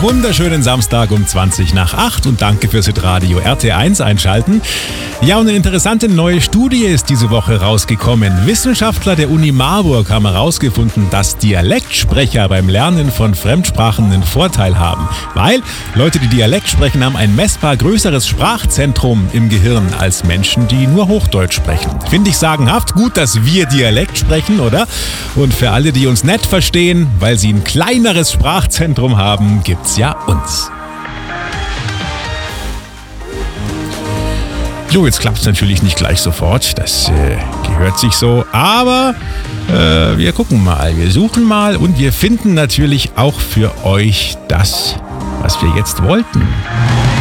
wunderschönen Samstag um 20:20 und danke fürs Radio RT1 einschalten. Ja, und eine interessante neue Studie ist diese Woche rausgekommen. Wissenschaftler der Uni Marburg haben herausgefunden, dass Dialektsprecher beim Lernen von Fremdsprachen einen Vorteil haben. Weil Leute, die Dialekt sprechen, haben ein messbar größeres Sprachzentrum im Gehirn als Menschen, die nur Hochdeutsch sprechen. Finde ich sagenhaft. Gut, dass wir Dialekt sprechen, oder? Und für alle, die uns nicht verstehen, weil sie ein kleineres Sprachzentrum haben, gibt's ja uns. Jo, jetzt klappt es natürlich nicht gleich sofort, das gehört sich so, aber wir gucken mal, wir suchen mal und wir finden natürlich auch für euch das, was wir jetzt wollten.